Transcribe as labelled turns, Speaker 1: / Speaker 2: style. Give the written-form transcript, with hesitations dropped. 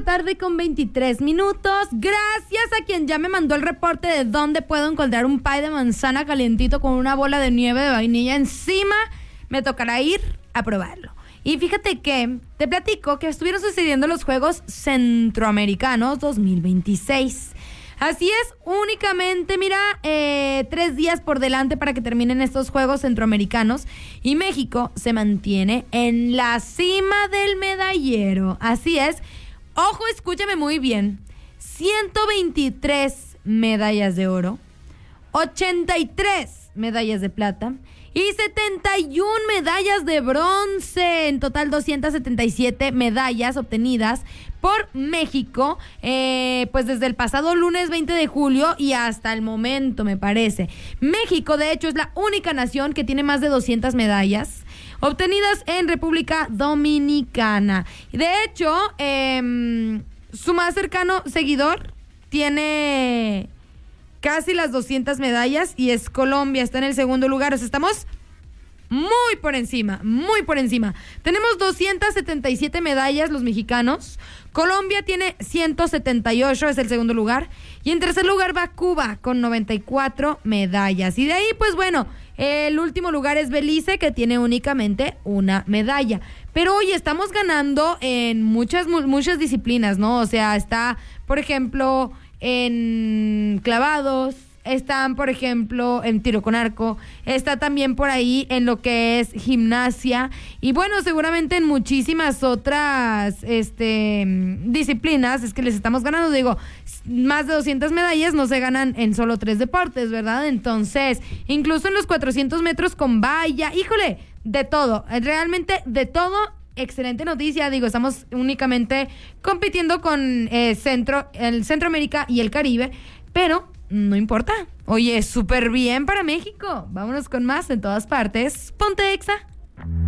Speaker 1: tarde con 23 minutos. Gracias a quien ya me mandó el reporte de dónde puedo encontrar un pie de manzana calientito con una bola de nieve de vainilla encima. Me tocará ir a probarlo. Y fíjate que te platico que estuvieron sucediendo los Juegos Centroamericanos 2026. Así es, únicamente, 3 días por delante para que terminen estos Juegos Centroamericanos y México se mantiene en la cima del medallero. Así es, ojo, escúchame muy bien, 123 medallas de oro, 83 medallas de plata y 71 medallas de bronce. En total 277 medallas obtenidas por México, pues desde el pasado lunes 20 de julio y hasta el momento, me parece. México, de hecho, es la única nación que tiene más de 200 medallas obtenidas en República Dominicana. De hecho, su más cercano seguidor tiene casi las 200 medallas y es Colombia, está en el segundo lugar. O sea, estamos muy por encima, muy por encima. Tenemos 277 medallas los mexicanos. Colombia tiene 178, es el segundo lugar. Y en tercer lugar va Cuba con 94 medallas. Y de ahí, pues bueno, el último lugar es Belice, que tiene únicamente una medalla. Pero oye, estamos ganando en muchas disciplinas, ¿no? O sea, está, por ejemplo, en clavados, están, por ejemplo, en tiro con arco, está también por ahí en lo que es gimnasia y bueno, seguramente en muchísimas otras disciplinas es que les estamos ganando. Digo, más de 200 medallas no se ganan en solo 3 deportes, ¿verdad? Entonces, incluso en los 400 metros con valla, híjole, de todo, realmente de todo. Excelente noticia, digo, estamos únicamente compitiendo con el Centroamérica y el Caribe, pero no importa. Oye, súper bien para México. Vámonos con más en todas partes. Ponte Exa.